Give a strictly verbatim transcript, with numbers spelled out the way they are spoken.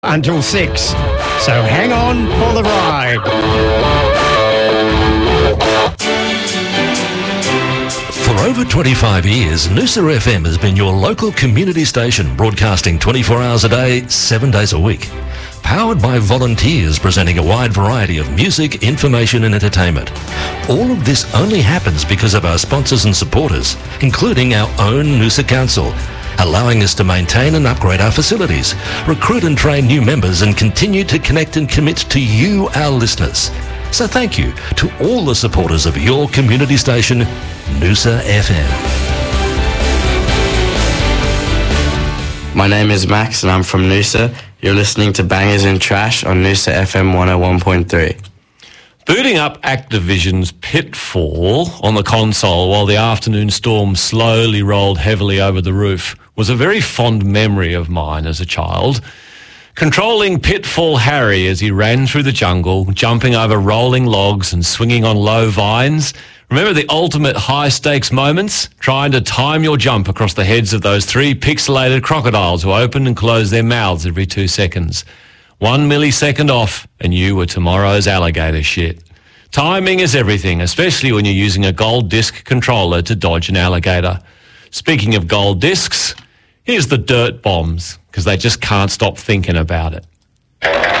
Until six. So hang on for the ride. For over twenty-five years, Noosa F M has been your local community station, broadcasting twenty-four hours a day, seven days a week. Powered by volunteers presenting a wide variety of music, information and entertainment. All of this only happens because of our sponsors and supporters, including our own Noosa Council, allowing us to maintain and upgrade our facilities, recruit and train new members and continue to connect and commit to you, our listeners. So thank you to all the supporters of your community station, Noosa F M. My name is Max and I'm from Noosa. You're listening to Bangers and Trash on Noosa F M one oh one point three. Booting up Activision's Pitfall on the console while the afternoon storm slowly rolled heavily over the roof was a very fond memory of mine as a child. Controlling Pitfall Harry as he ran through the jungle, jumping over rolling logs and swinging on low vines. Remember the ultimate high-stakes moments? Trying to time your jump across the heads of those three pixelated crocodiles who open and close their mouths every two seconds. One millisecond off and you were tomorrow's alligator shit. Timing is everything, especially when you're using a gold disc controller to dodge an alligator. Speaking of gold discs, here's the Dirt Bombs, because they just can't stop thinking about it.